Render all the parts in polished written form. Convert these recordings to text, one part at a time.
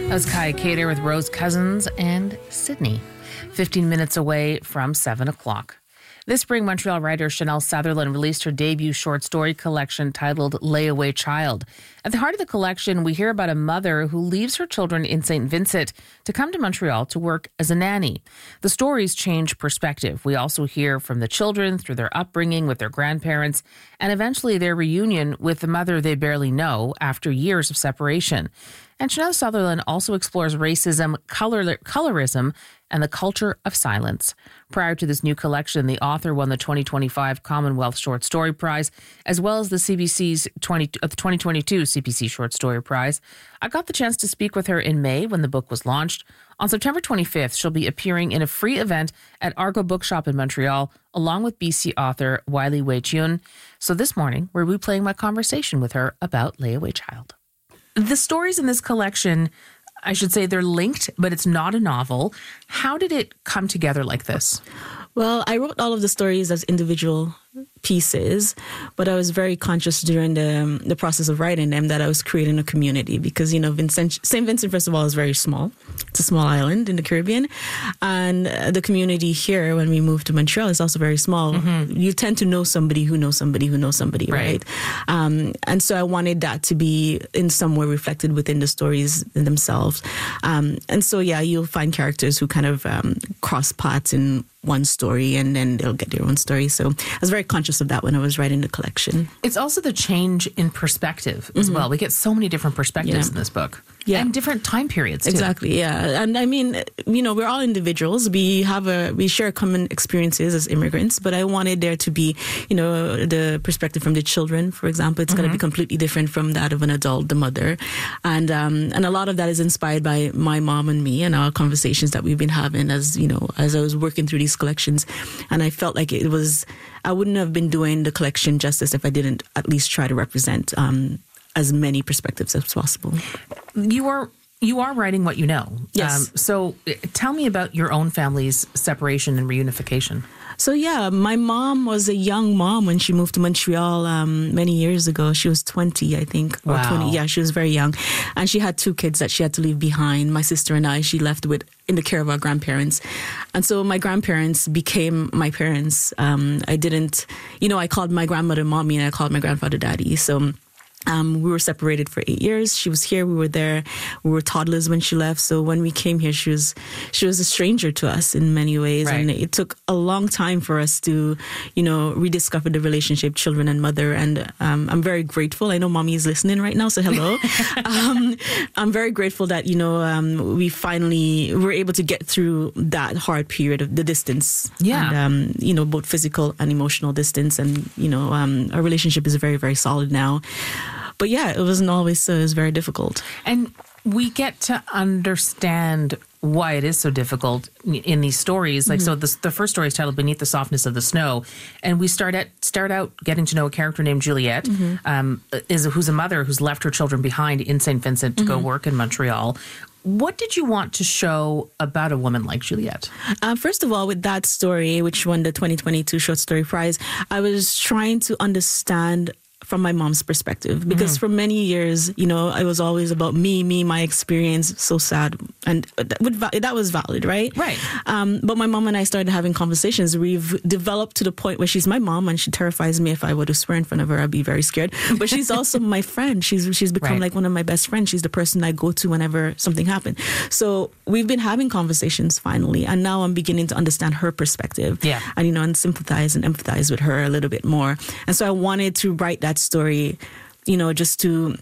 That was Kaya Cater with Rose Cousins and Sydney, 15 minutes away from 7 o'clock. This spring, Montreal writer Chanel Sutherland released her debut short story collection titled Layaway Child. At the heart of the collection, we hear about a mother who leaves her children in St. Vincent to come to Montreal to work as a nanny. The stories change perspective. We also hear from the children through their upbringing with their grandparents and eventually their reunion with the mother they barely know after years of separation. And Chanel Sutherland also explores racism, colorism, and the culture of silence. Prior to this new collection, the author won the 2025 Commonwealth Short Story Prize, as well as the CBC's 2022 CBC Short Story Prize. I got the chance to speak with her in May when the book was launched. On September 25th, she'll be appearing in a free event at Argo Bookshop in Montreal, along with BC author Wiley Wei-Chun. So this morning, we're replaying my conversation with her about Layaway Child. The stories in this collection, I should say they're linked, but it's not a novel. How did it come together like this? Well, I wrote all of the stories as individual pieces, but I was very conscious during the process of writing them that I was creating a community because, St. Vincent, first of all, is very small. It's a small island in the Caribbean. And the community here, when we moved to Montreal, is also very small. Mm-hmm. You tend to know somebody who knows somebody who knows somebody, right? And so I wanted that to be in some way reflected within the stories themselves. And so, you'll find characters who kind of cross paths in one story and then they'll get their own story. So I was very conscious of that when I was writing the collection. It's also the change in perspective as well. We get so many different perspectives in this book. Yeah. And different time periods too. Exactly, yeah. And I mean, we're all individuals. We share common experiences as immigrants, but I wanted there to be, the perspective from the children, for example. It's going to be completely different from that of an adult, the mother. And a lot of that is inspired by my mom and me and our conversations that we've been having as I was working through these collections. And I felt like I wouldn't have been doing the collection justice if I didn't at least try to represent as many perspectives as possible. You are writing what you know. Yes. So tell me about your own family's separation and reunification. So my mom was a young mom when she moved to Montreal many years ago. She was 20, I think, or 20. Yeah, she was very young. And she had 2 kids that she had to leave behind. My sister and I, she left with in the care of our grandparents. And so my grandparents became my parents. I called my grandmother mommy and I called my grandfather daddy. So we were separated for 8 years. She was here. We were there. We were toddlers when she left. So when we came here, she was a stranger to us in many ways. Right. And it took a long time for us to, rediscover the relationship, children and mother. And I'm very grateful. I know mommy is listening right now, so hello. I'm very grateful that, we finally were able to get through that hard period of the distance. Yeah. And, both physical and emotional distance. And, our relationship is very, very solid now. But it wasn't always so. It was very difficult. And we get to understand why it is so difficult in these stories. Like, so the first story is titled Beneath the Softness of the Snow. And we start out getting to know a character named Juliette, who's a mother who's left her children behind in St. Vincent to go work in Montreal. What did you want to show about a woman like Juliette? First of all, with that story, which won the 2022 Short Story Prize, I was trying to understand from my mom's perspective, because for many years, it was always about me, my experience, so sad. And that was valid, right? Right. But my mom and I started having conversations. We've developed to the point where she's my mom and she terrifies me. If I were to swear in front of her, I'd be very scared. But she's also my friend. She's become like one of my best friends. She's the person I go to whenever something happens. So we've been having conversations finally. And now I'm beginning to understand her perspective. Yeah. And, and sympathize and empathize with her a little bit more. And so I wanted to write that story, just to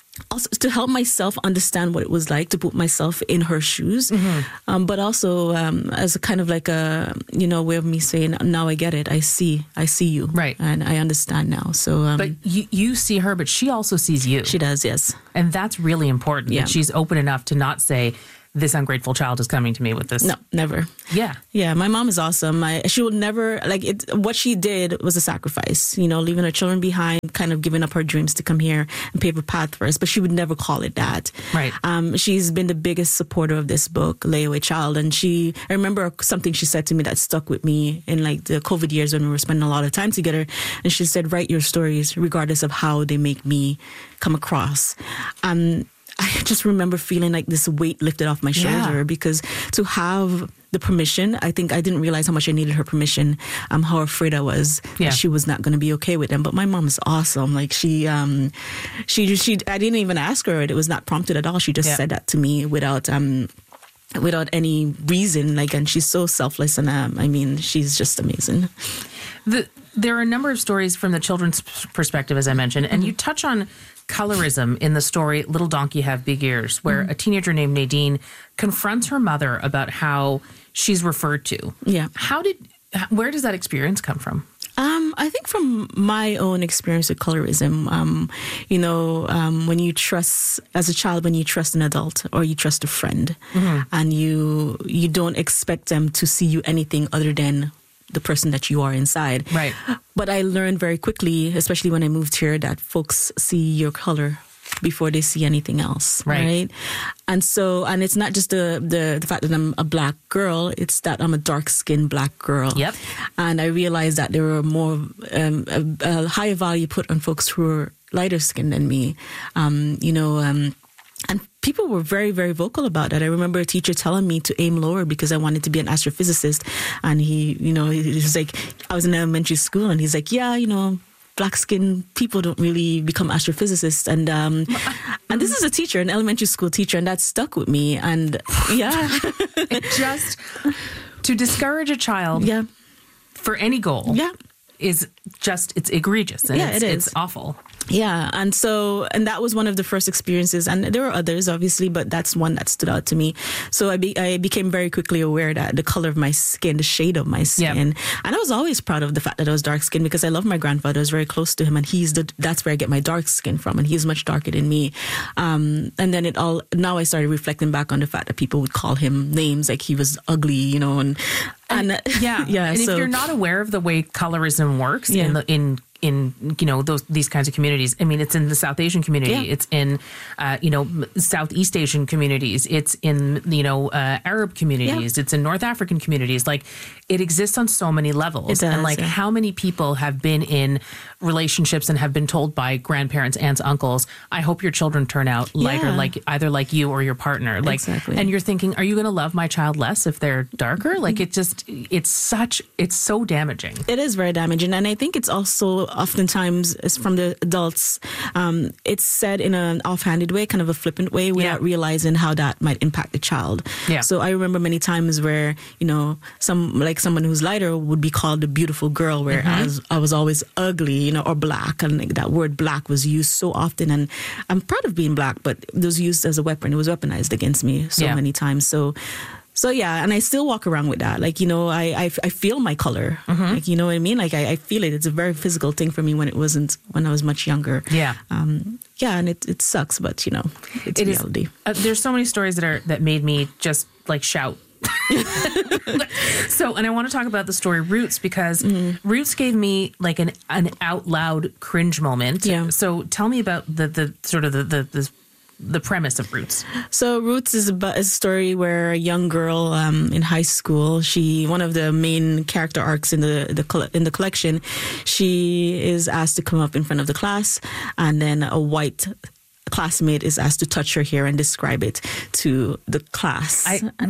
help myself understand what it was like to put myself in her shoes, but also as a kind of like a way of me saying, now I get it, I see you, right, and I understand now. So, but you see her, but she also sees you. She does, yes, and that's really important. Yeah. That she's open enough to not say, this ungrateful child is coming to me with this. No, never. Yeah. My mom is awesome. She would never what she did was a sacrifice, leaving her children behind, kind of giving up her dreams to come here and pave a path for us, but she would never call it that. Right. She's been the biggest supporter of this book, Layaway Child. And I remember something she said to me that stuck with me in the COVID years when we were spending a lot of time together. And she said, write your stories regardless of how they make me come across. I just remember feeling like this weight lifted off my shoulder because to have the permission, I think I didn't realize how much I needed her permission, how afraid I was that she was not going to be okay with them. But my mom is awesome. Like she, I didn't even ask her. It was not prompted at all. She just said that to me without any reason. Like, and she's so selfless. And I mean, she's just amazing. There are a number of stories from the children's perspective, as I mentioned, and you touch on colorism in the story Little Donkey Have Big Ears, where a teenager named Nadine confronts her mother about how she's referred to. Yeah. Where does that experience come from? I think from my own experience with colorism, when you trust, as a child, when you trust an adult or you trust a friend, and you don't expect them to see you anything other than the person that you are inside. Right. But I learned very quickly, especially when I moved here, that folks see your color before they see anything else. Right. And it's not just the fact that I'm a black girl, it's that I'm a dark-skinned black girl. Yep. And I realized that there were more, a higher value put on folks who were lighter skinned than me. And people were very, very vocal about that. I remember a teacher telling me to aim lower because I wanted to be an astrophysicist. And he was like, I was in elementary school and he's like, black-skinned people don't really become astrophysicists. And this is a teacher, an elementary school teacher, and that stuck with me. And just to discourage a child for any goal is just, it's egregious. And it is. It's awful. Yeah. And that was one of the first experiences. And there were others, obviously, but that's one that stood out to me. So I became very quickly aware that the color of my skin, the shade of my skin. Yep. And I was always proud of the fact that I was dark skinned because I love my grandfather. I was very close to him. And that's where I get my dark skin from. And he's much darker than me. And then now I started reflecting back on the fact that people would call him names like he was ugly, and if you're not aware of the way colorism works in these kinds of communities. I mean, it's in the South Asian community. Yeah. It's in, Southeast Asian communities. It's in, Arab communities. Yeah. It's in North African communities. Like, it exists on so many levels. It does, and how many people have been in relationships and have been told by grandparents, aunts, uncles, I hope your children turn out lighter, either like you or your partner. Exactly. And you're thinking, are you going to love my child less if they're darker? Like, it's so damaging. It is very damaging. And I think it's also oftentimes from the adults, it's said in an offhanded way, kind of a flippant way, without realizing how that might impact the child. Yeah. So I remember many times where, someone who's lighter would be called a beautiful girl, whereas I was always ugly, or black. And that word black was used so often. And I'm proud of being black, but it was used as a weapon. It was weaponized against me so many times. So yeah, and I still walk around with that. Like, I feel my color. Like, you know what I mean? Like, I feel it. It's a very physical thing for me when I was much younger. Yeah. And it sucks, but, it's reality. There's so many stories that made me just, shout. And I want to talk about the story Roots because Roots gave me, an out loud cringe moment. Yeah. So tell me about the sort of the premise of Roots. So Roots is a story where a young girl in high school, one of the main character arcs in the collection, she is asked to come up in front of the class, and then a white classmate is asked to touch her hair and describe it to the class.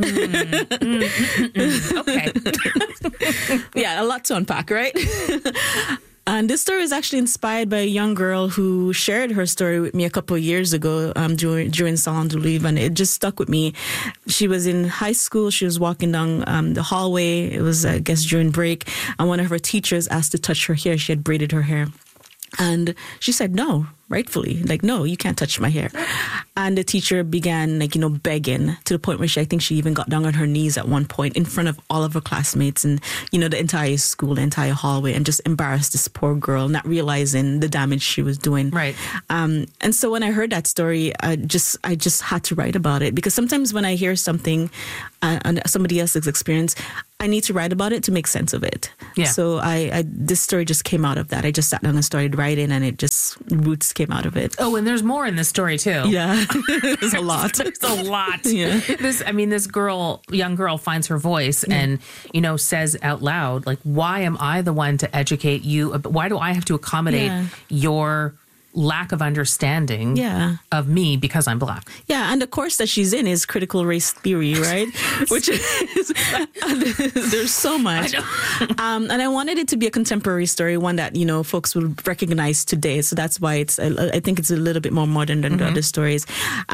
Okay. Yeah, a lot to unpack, right? And this story is actually inspired by a young girl who shared her story with me a couple of years ago during Salon du Livre, and it just stuck with me. She was in high school. She was walking down the hallway. It was, I guess, during break, and one of her teachers asked to touch her hair. She had braided her hair. And she said no, rightfully. No, you can't touch my hair. And the teacher began, begging to the point where I think she even got down on her knees at one point in front of all of her classmates and, the entire school, the entire hallway, and just embarrassed this poor girl, not realizing the damage she was doing. Right. And so when I heard that story, I just had to write about it, because sometimes when I hear something and somebody else's experience, I need to write about it to make sense of it. Yeah. So this story just came out of that. I just sat down and started writing, and Roots came out of it. Oh, and there's more in this story too. Yeah. There's a lot. There's a lot. Yeah. This young girl finds her voice and, says out loud, why am I the one to educate you? Why do I have to accommodate your lack of understanding of me because I'm Black. Yeah, and the course that she's in is critical race theory, right? Which is, there's so much. And I wanted it to be a contemporary story, one that, folks will recognize today. So that's why I think it's a little bit more modern than the other stories.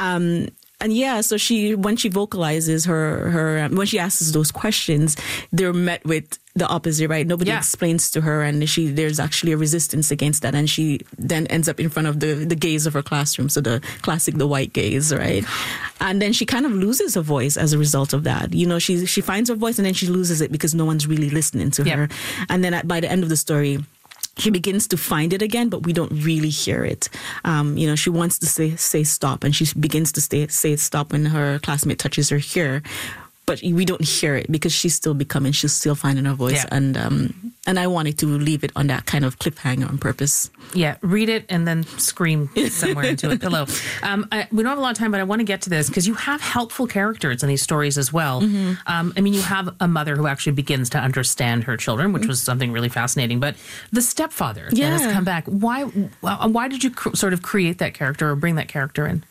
And so when she vocalizes when she asks those questions, they're met with the opposite, right? Nobody explains to her, and there's actually a resistance against that, and she then ends up in front of the gaze of her classroom, so the white gaze, right? And then she kind of loses her voice as a result of that. She finds her voice, and then she loses it because no one's really listening to her. And then by the end of the story, she begins to find it again, but we don't really hear it. She wants to say stop, and she begins to say stop when her classmate touches her here. But we don't hear it because she's still becoming, she's still finding her voice. Yeah. And I wanted to leave it on that kind of cliffhanger on purpose. Yeah, read it and then scream somewhere into a pillow. We don't have a lot of time, but I want to get to this because you have helpful characters in these stories as well. Mm-hmm. You have a mother who actually begins to understand her children, which was something really fascinating. But the stepfather that has come back, why did you sort of create that character or bring that character in?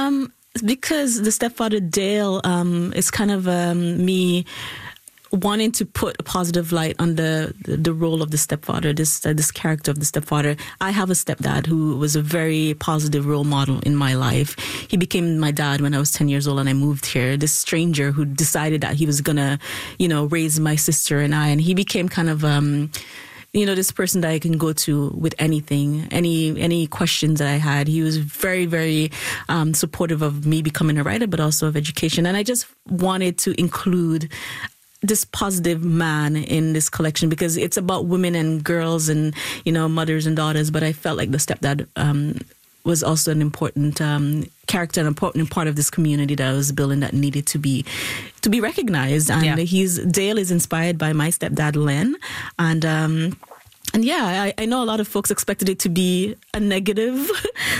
Because the stepfather, Dale, is kind of me wanting to put a positive light on the role of the stepfather, this character of the stepfather. I have a stepdad who was a very positive role model in my life. He became my dad when I was 10 years old and I moved here. This stranger who decided that he was going to, raise my sister and I. And he became kind of... this person that I can go to with anything, any questions that I had. He was very, very supportive of me becoming a writer, but also of education. And I just wanted to include this positive man in this collection because it's about women and girls and, mothers and daughters. But I felt like the stepdad was also an important character, an important part of this community that I was building that needed to be recognized. And Dale is inspired by my stepdad, Len. And I know a lot of folks expected it to be a negative,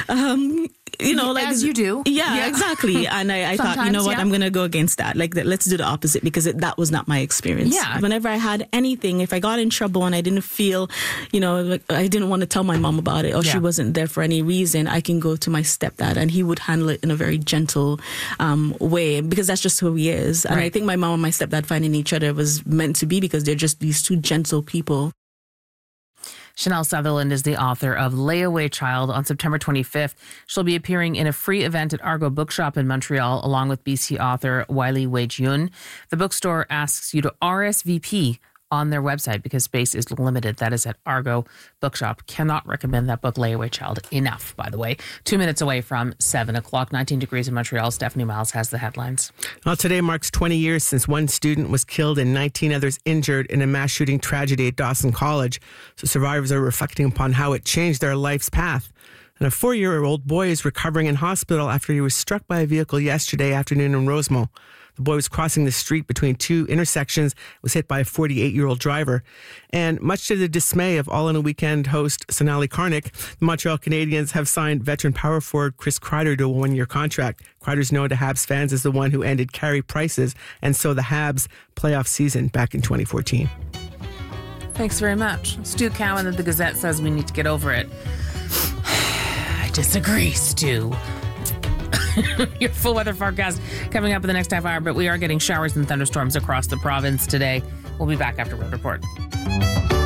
as you do. Yeah, exactly. And I thought, I'm going to go against that. Let's do the opposite because that was not my experience. Yeah. Whenever I had anything, if I got in trouble and I didn't feel, I didn't want to tell my mom about it or she wasn't there for any reason, I can go to my stepdad and he would handle it in a very gentle way because that's just who he is. And I think my mom and my stepdad finding each other was meant to be because they're just these two gentle people. Chanel Sutherland is the author of Layaway Child. On September 25th, she'll be appearing in a free event at Argo Bookshop in Montreal, along with BC author Wiley Wei-Jun. The bookstore asks you to RSVP on their website because space is limited. That is at Argo Bookshop. Cannot recommend that book, Layaway Child, enough, by the way. 2 minutes away from 7 o'clock, 19 degrees in Montreal. Stephanie Miles has the headlines. Well, today marks 20 years since one student was killed and 19 others injured in a mass shooting tragedy at Dawson College. So survivors are reflecting upon how it changed their life's path. And a 4-year-old boy is recovering in hospital after he was struck by a vehicle yesterday afternoon in Rosemont. The boy was crossing the street between two intersections, was hit by a 48-year-old driver. And much to the dismay of All in a Weekend host Sonali Karnik, the Montreal Canadiens have signed veteran power forward Chris Kreider to a 1-year contract. Kreider's known to Habs fans as the one who ended Carey Price's and so the Habs playoff season back in 2014. Thanks very much. Stu Cowan of the Gazette says we need to get over it. I disagree, Stu. Your full weather forecast coming up in the next half hour, but we are getting showers and thunderstorms across the province today. We'll be back after Road Report.